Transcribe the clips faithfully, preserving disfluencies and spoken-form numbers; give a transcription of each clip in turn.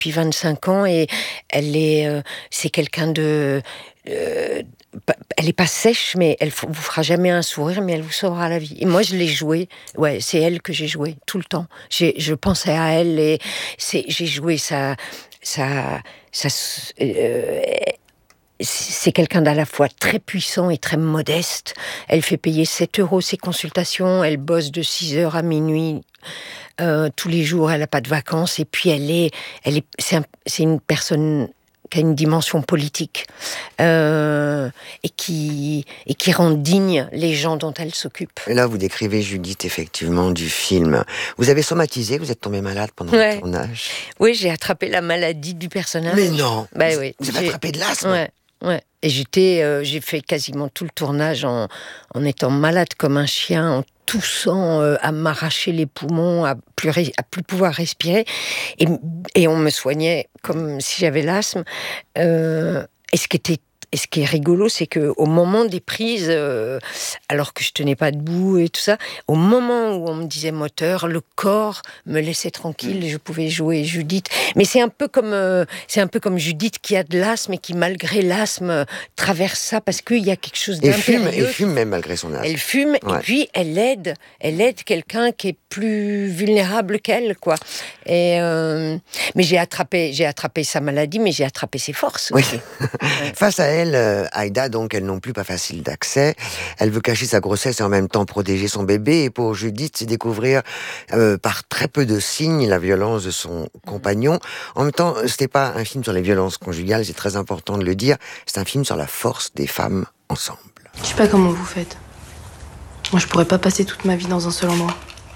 depuis vingt-cinq ans et elle est, euh, c'est quelqu'un de... Euh, elle est pas sèche, mais elle vous fera jamais un sourire, mais elle vous sauvera la vie. Et moi, je l'ai joué. Ouais, c'est elle que j'ai joué tout le temps. J'ai, je pensais à elle et c'est, j'ai joué ça, ça, ça. Euh, c'est quelqu'un d'à la fois très puissant et très modeste. Elle fait payer sept euros ses consultations. Elle bosse de six heures à minuit. Euh, tous les jours, elle n'a pas de vacances. Et puis, elle est, elle est, c'est, un, c'est une personne qui a une dimension politique euh, et, qui, et qui rend digne les gens dont elle s'occupe. Et là, vous décrivez Judith, effectivement, du film. Vous avez somatisé, vous êtes tombée malade pendant ouais. le tournage. Oui, j'ai attrapé la maladie du personnage. Mais non bah, Vous, oui, vous avez attrapé de l'asthme. Ouais, ouais. Et j'étais, euh, j'ai fait quasiment tout le tournage en, en étant malade comme un chien, en toussant, euh, à m'arracher les poumons, à plus, à plus pouvoir respirer. Et, et on me soignait comme si j'avais l'asthme. Euh, et ce qui était Et ce qui est rigolo, c'est qu'au moment des prises, euh, alors que je tenais pas debout et tout ça, au moment où on me disait moteur, le corps me laissait tranquille et je pouvais jouer Judith. Mais c'est un peu comme, euh, c'est un peu comme Judith qui a de l'asthme et qui, malgré l'asthme, traverse ça parce qu'il y a quelque chose d'impérieux. Et fume, et fume même malgré son asthme. Elle fume ouais. Et puis elle aide, elle aide quelqu'un qui est plus vulnérable qu'elle, quoi. Et euh, mais j'ai attrapé, j'ai attrapé sa maladie, mais j'ai attrapé ses forces. Oui. Aussi. Ouais. Face à elle. Elle, euh, Aïda, donc, elle non plus pas facile d'accès. Elle veut cacher sa grossesse et en même temps protéger son bébé. Et pour Judith, c'est découvrir euh, par très peu de signes la violence de son compagnon. En même temps, c'était pas un film sur les violences conjugales, c'est très important de le dire. C'est un film sur la force des femmes ensemble. Je sais pas comment vous faites. Moi, je pourrais pas passer toute ma vie dans un seul endroit.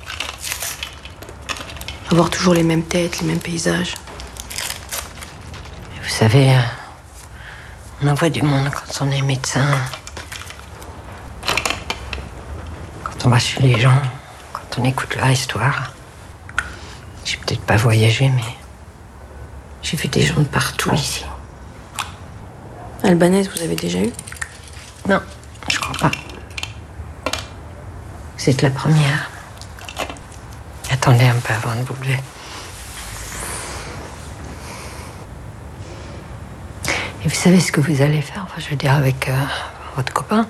Avoir toujours les mêmes têtes, les mêmes paysages. Vous savez... Euh... On en voit du monde quand on est médecin. Quand on va chez les gens, quand on écoute leur histoire. J'ai peut-être pas voyagé, mais j'ai vu des gens de partout ici. Albanaise, vous avez déjà eu? Non, je crois pas. Vous êtes la première. Attendez un peu avant de vous lever. Et vous savez ce que vous allez faire, enfin, je veux dire, avec euh, votre copain?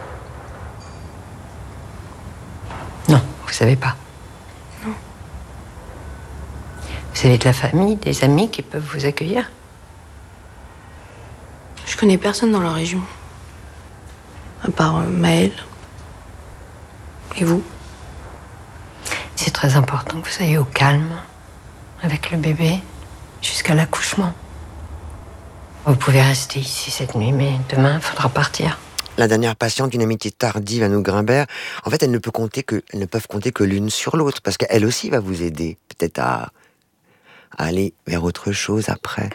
Non, vous savez pas. Non. Vous avez de la famille, des amis qui peuvent vous accueillir? Je connais personne dans la région. À part euh, Maëlle. Et vous? C'est très important que vous soyez au calme avec le bébé jusqu'à l'accouchement. Vous pouvez rester ici cette nuit, mais demain, il faudra partir. La dernière patiente, une amitié tardive à nous Grimbert, en fait, elles ne, peut compter que, elles ne peuvent compter que l'une sur l'autre, parce qu'elle aussi va vous aider, peut-être à, à aller vers autre chose après.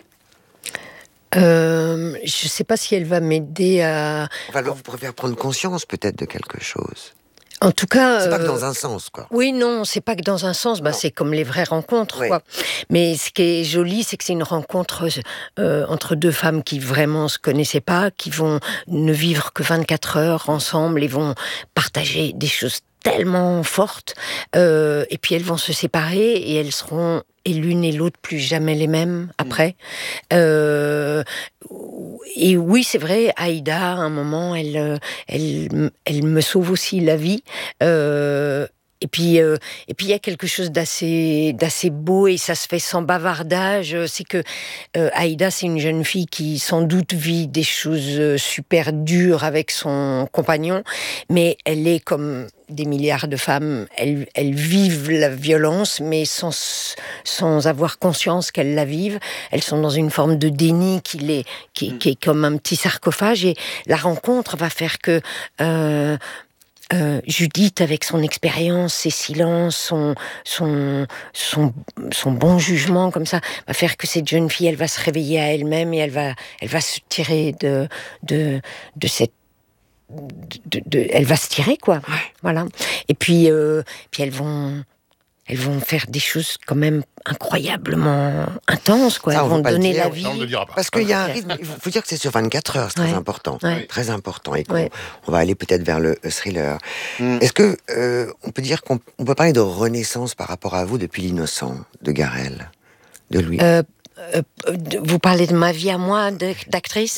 Euh, je ne sais pas si elle va m'aider à... Enfin, vous pourrez faire prendre conscience, peut-être, de quelque chose. En tout cas... C'est pas euh, que dans un sens, quoi. Oui, non, c'est pas que dans un sens. Bah, c'est comme les vraies rencontres, oui. Quoi. Mais ce qui est joli, c'est que c'est une rencontre euh, entre deux femmes qui vraiment se connaissaient pas, qui vont ne vivre que vingt-quatre heures ensemble et vont partager des choses tellement fortes. Euh, et puis elles vont se séparer et elles seront et l'une et l'autre plus jamais les mêmes après. Mmh. Euh, et oui, c'est vrai, Aïda, à un moment, elle, elle, elle me sauve aussi la vie. Euh, Et puis, euh, et puis il y a quelque chose d'assez, d'assez beau et ça se fait sans bavardage. C'est que euh, Aïda, c'est une jeune fille qui sans doute vit des choses super dures avec son compagnon, mais elle est comme des milliards de femmes. Elles, elles vivent la violence, mais sans, sans avoir conscience qu'elles la vivent. Elles sont dans une forme de déni qui, les, qui, qui est comme un petit sarcophage. Et la rencontre va faire que... Euh, Euh, Judith, avec son expérience, ses silences, son, son, son, son bon jugement, comme ça, va faire que cette jeune fille, elle va se réveiller à elle-même et elle va, elle va se tirer de, de, de cette, de, de, elle va se tirer, quoi. Ouais. Voilà. Et puis, euh, puis elles vont, elles vont faire des choses quand même incroyablement intenses, quoi. Ça, elles vont donner dire, la vie. Non, parce qu'il y a un rythme, il faut dire que c'est sur vingt-quatre heures, c'est ouais. très important. Ouais. Très important. Et ouais. on va aller peut-être vers le thriller. Mm. Est-ce que euh, on peut dire qu'on on peut parler de renaissance par rapport à vous depuis L'Innocent de Garrel, de Louis euh, Euh, vous parlez de ma vie à moi d'actrice ?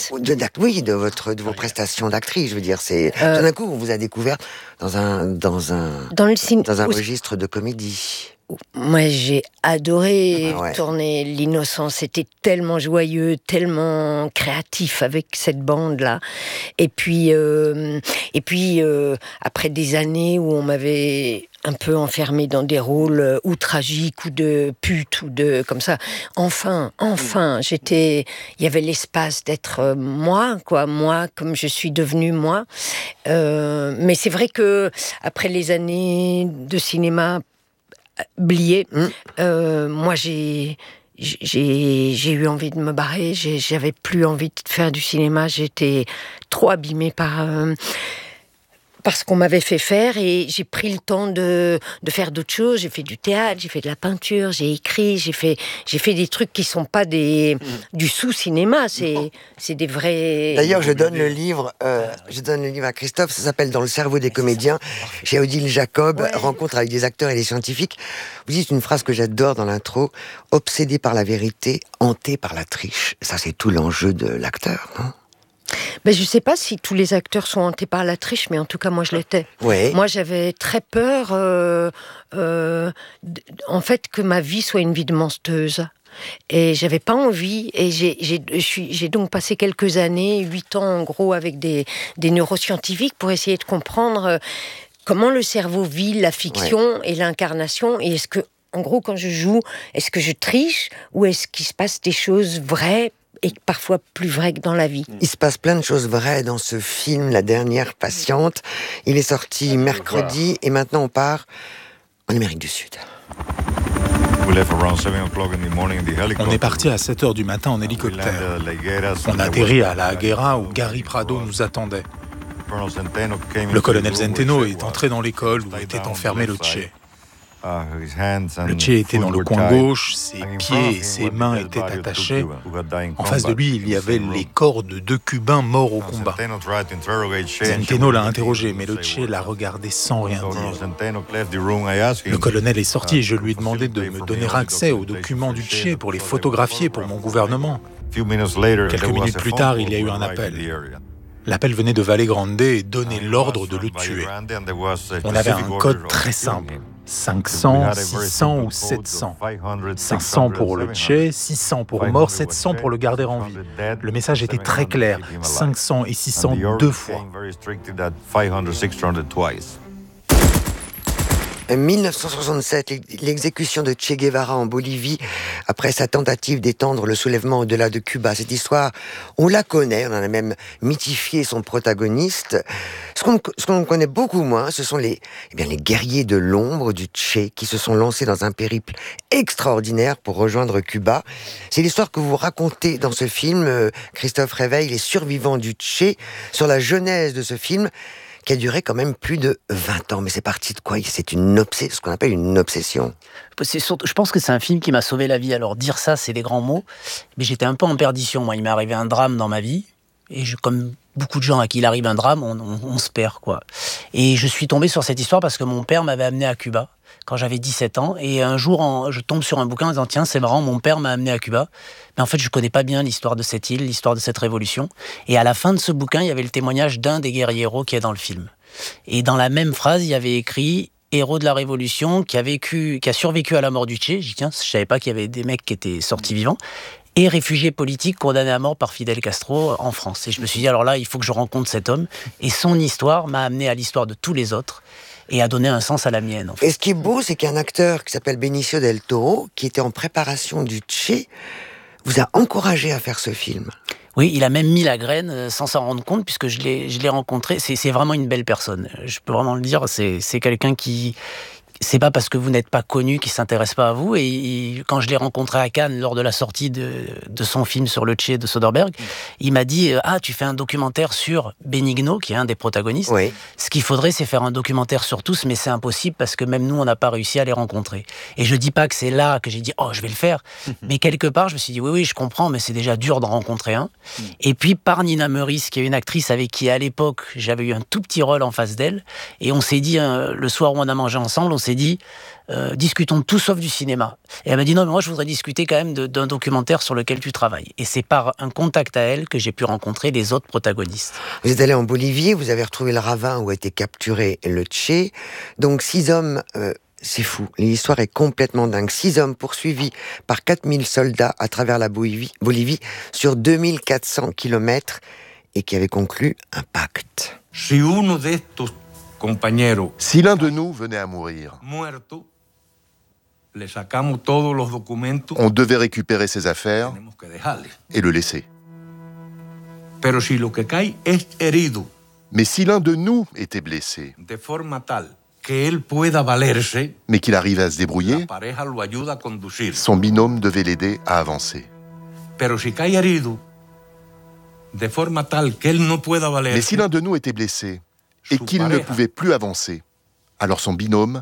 de, d'act, Oui, de, votre, de vos prestations d'actrice, je veux dire. C'est, euh, tout d'un coup, on vous a découvert dans un, dans un, dans le cin... dans un registre de comédie. Moi, j'ai adoré ah ouais. tourner L'Innocence. C'était tellement joyeux, tellement créatif avec cette bande-là. Et puis, euh, et puis euh, après des années où on m'avait un peu enfermée dans des rôles ou tragiques ou de pute ou de comme ça. Enfin, enfin, j'étais. Il y avait l'espace d'être moi, quoi, moi comme je suis devenue moi. Euh, mais c'est vrai que après les années de cinéma blié. Mmh. Euh, moi, j'ai, j'ai, j'ai eu envie de me barrer. J'ai, j'avais plus envie de faire du cinéma. J'étais trop abîmée par euh, par ce qu'on m'avait fait faire, et j'ai pris le temps de de faire d'autres choses. J'ai fait du théâtre, j'ai fait de la peinture, j'ai écrit, j'ai fait j'ai fait des trucs qui sont pas des mmh. du sous-cinéma. C'est c'est des vrais. D'ailleurs, je donne le livre. Euh, je donne le livre à Christophe. Ça s'appelle Dans le cerveau des comédiens. Chez Odile Jacob, ouais. Rencontre avec des acteurs et des scientifiques. Vous dites une phrase que j'adore dans l'intro: obsédé par la vérité, hanté par la triche. Ça, c'est tout l'enjeu de l'acteur, non? Ben, je ne sais pas si tous les acteurs sont hantés par la triche, mais en tout cas, moi, je l'étais. Oui. Moi, j'avais très peur, euh, euh, d- en fait, que ma vie soit une vie de menteuse. Et j'avais pas envie, et j'ai, j'ai, je suis, j'ai donc passé quelques années, huit ans en gros, avec des, des neuroscientifiques pour essayer de comprendre euh, comment le cerveau vit la fiction ouais. et l'incarnation, et est-ce que, en gros, quand je joue, est-ce que je triche, ou est-ce qu'il se passe des choses vraies et parfois plus vrai que dans la vie. Il se passe plein de choses vraies dans ce film, La Dernière Patiente. Il est sorti mercredi et maintenant on part en Amérique du Sud. On est parti à sept heures du matin en hélicoptère. On atterrit à La Higuera où Gary Prado nous attendait. Le colonel Zenteno est entré dans l'école où était enfermé le Che. Le Che était dans le coin gauche, ses pieds et ses mains étaient attachés. En face de lui, il y avait les corps de deux Cubains morts au combat. Zenteno l'a interrogé, mais le Che l'a regardé sans rien dire. Le colonel est sorti et je lui ai demandé de me donner accès aux documents du Che pour les photographier pour mon gouvernement. Quelques minutes plus tard, il y a eu un appel. L'appel venait de Valle Grande et donnait l'ordre de le tuer. On avait un code très simple. cinq cents, six cents ou sept cents. cinq cents pour le Che, six cents pour mort, sept cents pour le garder en vie. Le message était très clair, cinq cents et six cents deux fois. dix-neuf cent soixante-sept, l'exécution de Che Guevara en Bolivie, après sa tentative d'étendre le soulèvement au-delà de Cuba. Cette histoire, on la connaît, on en a même mythifié son protagoniste. Ce qu'on, ce qu'on connaît beaucoup moins, ce sont les, eh bien, les guerriers de l'ombre du Che qui se sont lancés dans un périple extraordinaire pour rejoindre Cuba. C'est l'histoire que vous racontez dans ce film, Christophe Réveil, Les survivants du Che, sur la genèse de ce film, qui a duré quand même plus de vingt ans. Mais c'est parti de quoi? C'est une obsession, ce qu'on appelle une obsession. C'est surtout, je pense que c'est un film qui m'a sauvé la vie. Alors dire ça, c'est des grands mots, mais j'étais un peu en perdition. Moi, il m'est arrivé un drame dans ma vie, et je, comme beaucoup de gens à qui il arrive un drame, on, on, on se perd, quoi. Et je suis tombé sur cette histoire parce que mon père m'avait amené à Cuba quand j'avais dix-sept ans, et un jour, en, je tombe sur un bouquin en disant « Tiens, c'est marrant, mon père m'a amené à Cuba ». Mais en fait, je connais pas bien l'histoire de cette île, l'histoire de cette révolution. Et à la fin de ce bouquin, il y avait le témoignage d'un des guerrieros qui est dans le film. Et dans la même phrase, il y avait écrit « Héros de la Révolution qui a, vécu, qui a survécu à la mort du Che ». J'ai dit « Tiens, je savais pas qu'il y avait des mecs qui étaient sortis vivants. » Et réfugié politique condamné à mort par Fidel Castro en France. Et je me suis dit, alors là, il faut que je rencontre cet homme. Et son histoire m'a amené à l'histoire de tous les autres et a donné un sens à la mienne. En fait. Et ce qui est beau, c'est qu'un acteur qui s'appelle Benicio del Toro, qui était en préparation du Che, vous a encouragé à faire ce film. Oui, il a même mis la graine sans s'en rendre compte, puisque je l'ai, je l'ai rencontré. C'est, c'est vraiment une belle personne. Je peux vraiment le dire. C'est, c'est quelqu'un qui... C'est pas parce que vous n'êtes pas connu qu'il s'intéresse pas à vous. Et, et quand je l'ai rencontré à Cannes lors de la sortie de, de son film sur le Che de Soderbergh, mmh. il m'a dit « Ah, tu fais un documentaire sur Benigno, qui est un des protagonistes. Oui. Ce qu'il faudrait, c'est faire un documentaire sur tous, mais c'est impossible parce que même nous, on n'a pas réussi à les rencontrer. » Et je dis pas que c'est là que j'ai dit « Oh, je vais le faire. Mmh. » Mais quelque part, je me suis dit « Oui, oui, je comprends, mais c'est déjà dur d'en rencontrer un. Mmh. » Et puis, par Nina Meurice, qui est une actrice avec qui, à l'époque, j'avais eu un tout petit rôle en face d'elle, et on s'est dit, euh, le soir où on a mangé ensemble, on s'est s'est dit, euh, discutons de tout sauf du cinéma. Et elle m'a dit, non, mais moi je voudrais discuter quand même de, d'un documentaire sur lequel tu travailles. Et c'est par un contact à elle que j'ai pu rencontrer les autres protagonistes. Vous êtes allé en Bolivie, vous avez retrouvé le ravin où a été capturé le Che. Donc six hommes... Euh... C'est fou, l'histoire est complètement dingue. Six hommes poursuivis par quatre mille soldats à travers la Bolivie, Bolivie sur deux mille quatre cents kilomètres et qui avaient conclu un pacte. Si uno de estos compañeros, si l'un de nous venait à mourir, muerto, le sacamos todos los documentos, on devait récupérer ses affaires et le laisser. Pero si lo que cae es herido, mais si l'un de nous était blessé, de forma tal que él pueda valerse, mais qu'il arrive à se débrouiller, la pareja lo ayuda a conducir. Son binôme devait l'aider à avancer. Pero si cae herido, de forma tal que él no pueda valerse, mais si l'un de nous était blessé et qu'il ne pouvait plus avancer, alors son binôme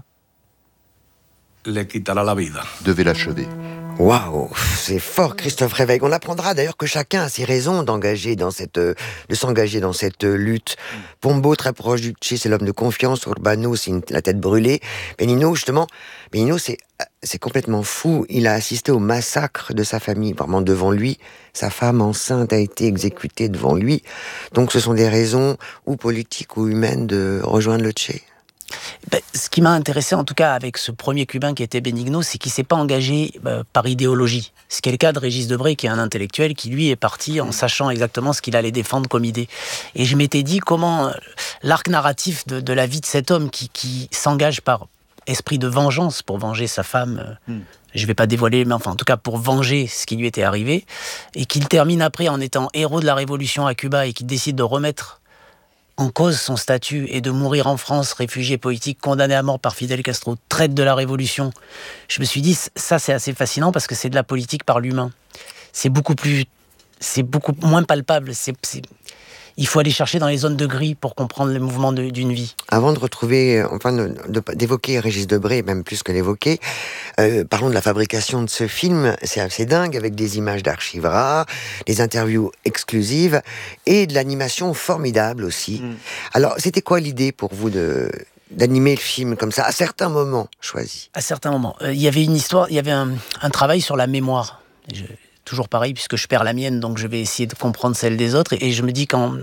le quittera la vida. Devait l'achever. Waouh, c'est fort, Christophe Réveil. On apprendra d'ailleurs que chacun a ses raisons d'engager dans cette, de s'engager dans cette lutte. Pombo, très proche du Che, c'est l'homme de confiance. Urbano, c'est une, la tête brûlée. Benigno, justement, Benigno, c'est, c'est complètement fou. Il a assisté au massacre de sa famille, vraiment devant lui. Sa femme enceinte a été exécutée devant lui. Donc ce sont des raisons, ou politiques ou humaines, de rejoindre le Che. Ben, ce qui m'a intéressé en tout cas avec ce premier Cubain qui était Benigno, c'est qu'il ne s'est pas engagé euh, par idéologie. Ce qui est le cas de Régis Debray, qui est un intellectuel qui lui est parti en sachant exactement ce qu'il allait défendre comme idée. Et je m'étais dit comment euh, l'arc narratif de, de la vie de cet homme qui, qui s'engage par esprit de vengeance pour venger sa femme, euh, mm. je ne vais pas dévoiler, mais enfin en tout cas pour venger ce qui lui était arrivé, et qu'il termine après en étant héros de la révolution à Cuba et qu'il décide de remettre en cause son statut et de mourir en France, réfugié politique, condamné à mort par Fidel Castro, traître de la révolution. Je me suis dit, ça c'est assez fascinant parce que c'est de la politique par l'humain. C'est beaucoup plus, c'est beaucoup moins palpable. C'est, c'est... Il faut aller chercher dans les zones de gris pour comprendre le mouvement de, d'une vie. Avant de retrouver, enfin, de, de, d'évoquer Régis Debray, même plus que d'évoquer, euh, parlons de la fabrication de ce film. C'est assez dingue, avec des images d'archives rares, des interviews exclusives et de l'animation formidable aussi. Mm. Alors, c'était quoi l'idée pour vous de d'animer le film comme ça, à certains moments choisis? À certains moments. Il euh, y avait une histoire, il y avait un, un travail sur la mémoire. Je... Toujours pareil, puisque je perds la mienne, donc je vais essayer de comprendre celle des autres. Et je me dis qu'en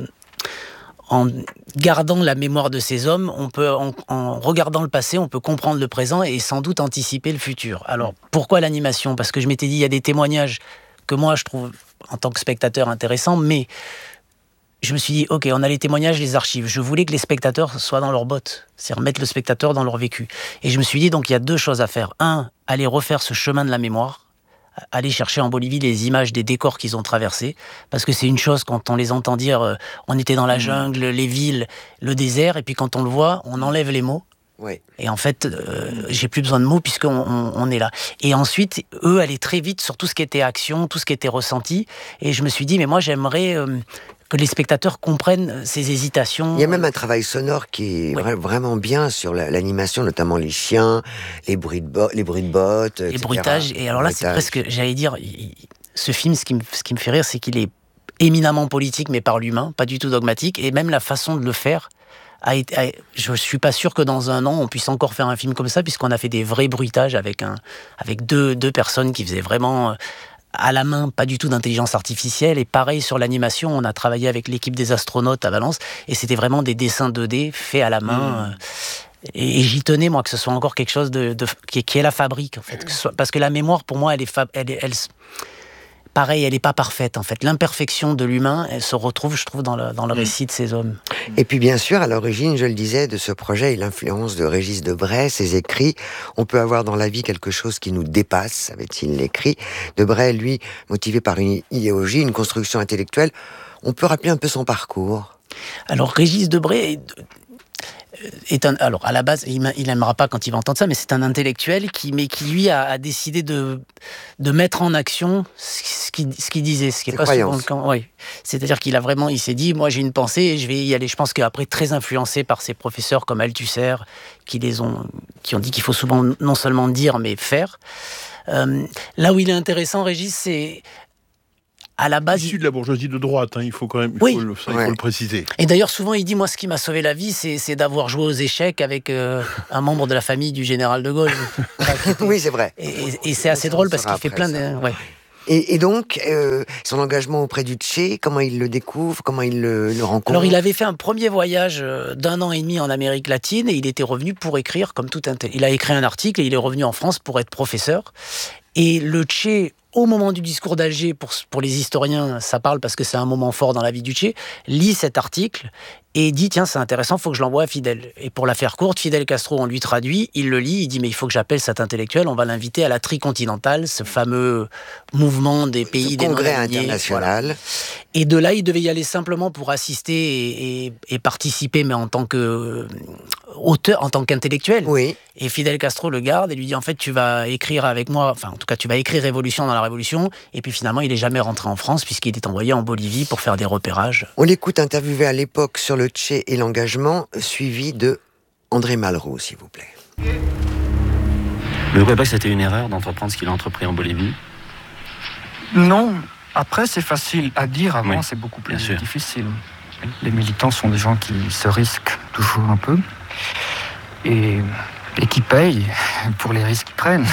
en gardant la mémoire de ces hommes, on peut, en, en regardant le passé, on peut comprendre le présent et sans doute anticiper le futur. Alors, pourquoi l'animation ? Parce que je m'étais dit, il y a des témoignages que moi, je trouve, en tant que spectateur, intéressants, mais je me suis dit, ok, on a les témoignages, les archives. Je voulais que les spectateurs soient dans leurs bottes, c'est remettre le spectateur dans leur vécu. Et je me suis dit, donc, il y a deux choses à faire. Un, aller refaire ce chemin de la mémoire, aller chercher en Bolivie les images des décors qu'ils ont traversés, parce que c'est une chose quand on les entend dire euh, on était dans la jungle, les villes, le désert, et puis quand on le voit, on enlève les mots. Oui. Et en fait, euh, j'ai plus besoin de mots puisqu'on on, on est là. Et ensuite, eux allaient très vite sur tout ce qui était action, tout ce qui était ressenti. Et je me suis dit, mais moi, j'aimerais euh, que les spectateurs comprennent ces hésitations. Il y a même un travail sonore qui est oui. vraiment bien sur la, l'animation, notamment les chiens, les bruits de, bo- les bruits de bottes, les et cetera. Bruitages. Et alors là, c'est presque, j'allais dire, il, ce film, ce qui, me, ce qui me fait rire, c'est qu'il est éminemment politique, mais par l'humain, pas du tout dogmatique. Et même la façon de le faire, A été, a, je suis pas sûr que dans un an on puisse encore faire un film comme ça, puisqu'on a fait des vrais bruitages avec un, avec deux, deux personnes qui faisaient vraiment à la main, pas du tout d'intelligence artificielle. Et pareil sur l'animation, on a travaillé avec l'équipe des astronautes à Valence, et c'était vraiment des dessins deux D faits à la main. Mmh. Et, et j'y tenais moi que ce soit encore quelque chose de, de qui, qui est la fabrique en fait, que ce soit, parce que la mémoire pour moi elle est, fab, elle, est, elle pareil, elle n'est pas parfaite, en fait. L'imperfection de l'humain, elle se retrouve, je trouve, dans le, dans le récit de ces hommes. Et puis, bien sûr, à l'origine, je le disais, de ce projet et l'influence de Régis Debray, ses écrits, on peut avoir dans la vie quelque chose qui nous dépasse, avait-il écrit. Debray, lui, motivé par une idéologie, une construction intellectuelle, on peut rappeler un peu son parcours. Alors, Régis Debray est un, alors à la base, il n'aimera pas quand il va entendre ça, mais c'est un intellectuel qui, mais qui lui a, a décidé de, de mettre en action ce qu'il, ce qu'il disait, ce qui est pas souvent le cas. Oui. C'est-à-dire qu'il a vraiment, il s'est dit, moi j'ai une pensée et je vais y aller. Je pense qu'après, très influencé par ses professeurs comme Althusser, qui les ont, qui ont dit qu'il faut souvent non seulement dire, mais faire. Euh, là où il est intéressant, Régis, c'est à la base... Issu de la bourgeoisie de droite, hein, il faut quand même il oui. faut le, ça, il ouais. faut le préciser. Et d'ailleurs, souvent, il dit, moi, ce qui m'a sauvé la vie, c'est, c'est d'avoir joué aux échecs avec euh, un membre de la famille du général de Gaulle. Oui, c'est vrai. Et, et, et c'est assez drôle parce qu'il fait plein de... Ouais. Et, et donc, euh, son engagement auprès du Che, comment il le découvre, comment il le, le rencontre? Alors, il avait fait un premier voyage d'un an et demi en Amérique latine et il était revenu pour écrire comme tout un... Il a écrit un article et il est revenu en France pour être professeur. Et le Che, au moment du discours d'Alger, pour, pour les historiens, ça parle parce que c'est un moment fort dans la vie du Che, lit cet article et dit, tiens, c'est intéressant, il faut que je l'envoie à Fidel. Et pour la faire courte, Fidel Castro, on lui traduit, il le lit, il dit, mais il faut que j'appelle cet intellectuel, on va l'inviter à la Tricontinentale, ce fameux mouvement des pays ce des congrès non-alignés, international. Voilà. Et de là, il devait y aller simplement pour assister et, et, et participer, mais en tant que euh, auteur, en tant qu'intellectuel. Oui. Et Fidel Castro le garde et lui dit, en fait, tu vas écrire avec moi, enfin, en tout cas, tu vas écrire Révolution dans la Révolution. Et puis finalement, il n'est jamais rentré en France puisqu'il est envoyé en Bolivie pour faire des repérages. On l'écoute interviewé à l'époque sur le Che et l'engagement, suivi de André Malraux, s'il vous plaît. Vous ne trouvez pas que c'était une erreur d'entreprendre ce qu'il a entrepris en Bolivie? Non. Après, c'est facile à dire. Avant, oui, c'est beaucoup plus sûr. difficile. Les militants sont des gens qui se risquent toujours un peu et, et qui payent pour les risques qu'ils prennent.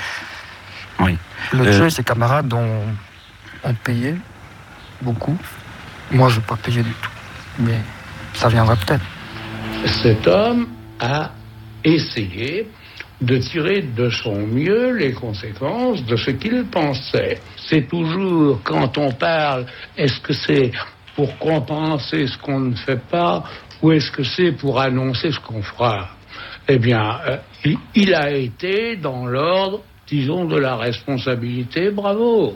Oui. Le euh... Che et ses camarades ont, ont payé beaucoup. Moi, je n'ai pas payé du tout. Mais ça viendra peut-être. Cet homme a essayé de tirer de son mieux les conséquences de ce qu'il pensait. C'est toujours, quand on parle, est-ce que c'est pour compenser ce qu'on ne fait pas ou est-ce que c'est pour annoncer ce qu'on fera? Eh bien, euh, il, il a été dans l'ordre, disons, de la responsabilité. Bravo.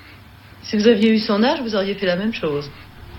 Si vous aviez eu son âge, vous auriez fait la même chose.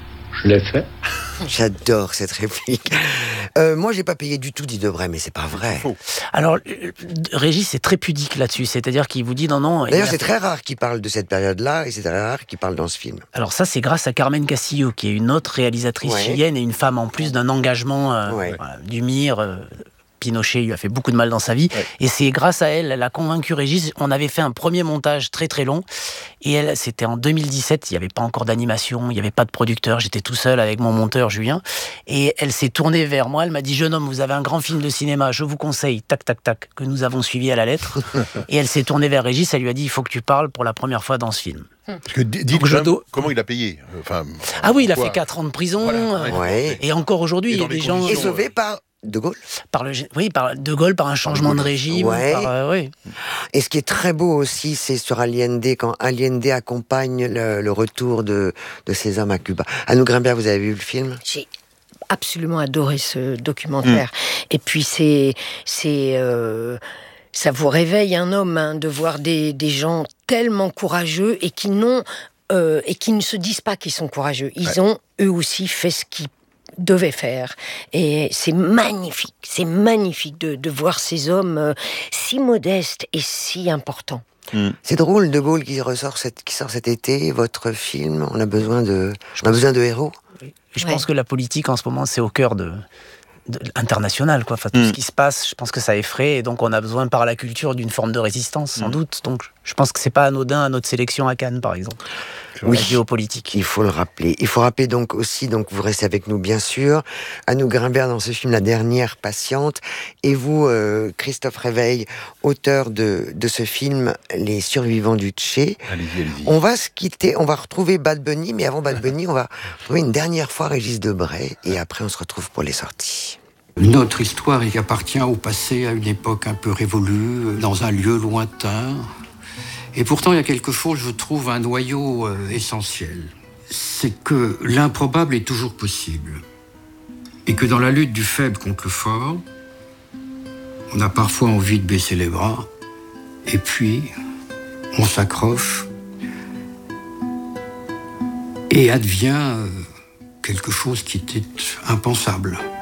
Je l'ai fait. J'adore cette réplique. Euh, moi, j'ai pas payé du tout, dit Debray, mais c'est pas vrai. Alors, euh, Régis est très pudique là-dessus, c'est-à-dire qu'il vous dit non, non. D'ailleurs, c'est très rare qu'il parle de cette période-là, et c'est très rare qu'il parle dans ce film. Alors ça, c'est grâce à Carmen Castillo, qui est une autre réalisatrice ouais. chilienne et une femme en plus d'un engagement euh, ouais. voilà, du M I R. Euh, Pinochet lui a fait beaucoup de mal dans sa vie. Ouais. Et c'est grâce à elle, elle a convaincu Régis. On avait fait un premier montage très très long. Et elle, c'était en deux mille dix-sept. Il n'y avait pas encore d'animation, il n'y avait pas de producteur. J'étais tout seul avec mon monteur Julien. Et elle s'est tournée vers moi. Elle m'a dit, jeune homme, vous avez un grand film de cinéma. Je vous conseille, tac, tac, tac, que nous avons suivi à la lettre. Et elle s'est tournée vers Régis. Elle lui a dit, il faut que tu parles pour la première fois dans ce film. Parce que dites je do... comment il a payé. Enfin, ah oui, il a quoi. fait quatre ans de prison. Voilà. Ouais. Et encore aujourd'hui, il y a des gens... Et sauvé par... De Gaulle par le, Oui, par De Gaulle, par un changement de, de régime. Ouais. Par, euh, oui. Et ce qui est très beau aussi, c'est sur Allende, quand Allende accompagne le, le retour de, de ces hommes à Cuba. Anouk Grimbert, vous avez vu le film? J'ai absolument adoré ce documentaire. Mmh. Et puis c'est... c'est euh... ça vous réveille un homme hein, de voir des, des gens tellement courageux et qui n'ont euh, et qui ne se disent pas qu'ils sont courageux. Ils ouais. ont eux aussi fait ce qu'ils devaient faire. Et c'est magnifique, c'est magnifique de, de voir ces hommes euh, si modestes et si importants. Mmh. C'est drôle, De Gaulle qui ressort cette, qui sort cet été, votre film. On a besoin de, on a besoin de héros. Oui. Je ouais. pense que la politique en ce moment c'est au cœur de. international, quoi. Enfin, tout mmh. ce qui se passe, je pense que ça effraie, et donc on a besoin par la culture d'une forme de résistance, sans mmh. doute. Donc, je pense que c'est pas anodin à notre sélection à Cannes, par exemple. Oui, la géopolitique. Il faut le rappeler. Il faut rappeler donc aussi, donc vous restez avec nous bien sûr, Anouk Grimbert dans ce film La Dernière Patiente, et vous, euh, Christophe Réveil, auteur de, de ce film Les Survivants du Che. Allez-y, allez-y. On va se quitter, on va retrouver Bad Bunny, mais avant Bad Bunny, on va retrouver une dernière fois Régis Debray, et après on se retrouve pour les sorties. Notre histoire y appartient au passé, à une époque un peu révolue, dans un lieu lointain. Et pourtant, il y a quelque chose, je trouve, un noyau euh, essentiel. C'est que l'improbable est toujours possible. Et que dans la lutte du faible contre le fort, on a parfois envie de baisser les bras. Et puis, on s'accroche. Et advient euh, quelque chose qui était impensable.